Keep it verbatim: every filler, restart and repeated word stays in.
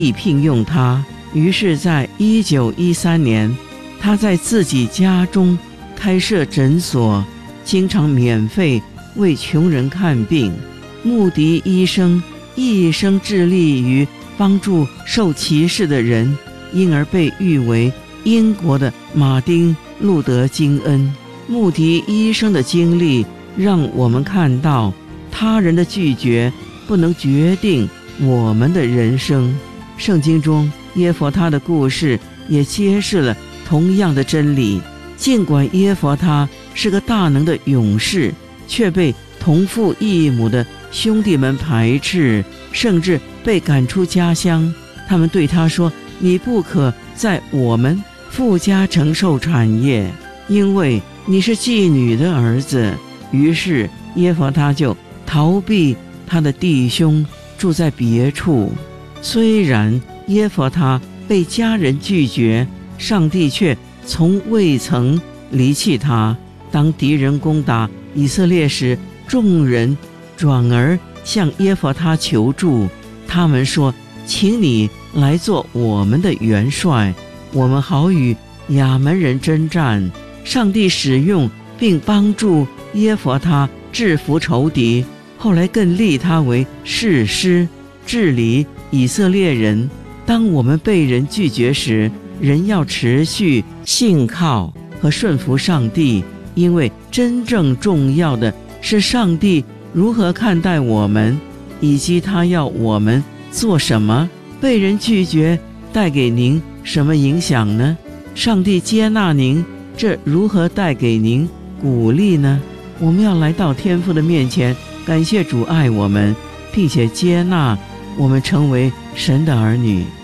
意聘用他。于是在一九一三年，他在自己家中开设诊所，经常免费为穷人看病。穆迪医生一生致力于帮助受歧视的人，因而被誉为英国的马丁·路德·金恩。穆迪医生的经历让我们看到，他人的拒绝不能决定我们的人生。圣经中耶弗他的故事也揭示了同样的真理。尽管耶弗他是个大能的勇士，却被同父异母的兄弟们排斥，甚至被赶出家乡。他们对他说：你不可在我们父家承受产业，因为你是妓女的儿子。于是耶弗他就逃避他的弟兄，住在别处。虽然耶弗他被家人拒绝，上帝却从未曾离弃他。当敌人攻打以色列时，众人转而向耶弗他求助，他们说：请你来做我们的元帅，我们好与亚门人征战。上帝使用并帮助耶弗他制服仇敌，后来更立他为士师，治理以色列人。当我们被人拒绝时，人要持续信靠和顺服上帝，因为真正重要的是上帝如何看待我们，以及他要我们做什么。被人拒绝带给您什么影响呢？上帝接纳您，这如何带给您鼓励呢？我们要来到天父的面前，感谢主爱我们，并且接纳我们成为神的儿女。